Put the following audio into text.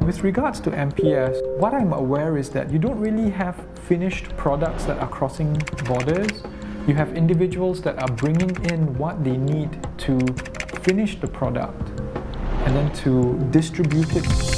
With regards to MPS, what I'm aware is that you don't really have finished products that are crossing borders. You have individuals that are bringing in what they need to finish the product and then to distribute it